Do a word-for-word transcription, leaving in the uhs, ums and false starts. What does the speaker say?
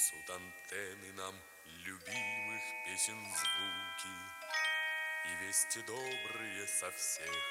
Несут антенны нам любимых песен звуки И вести добрые со всех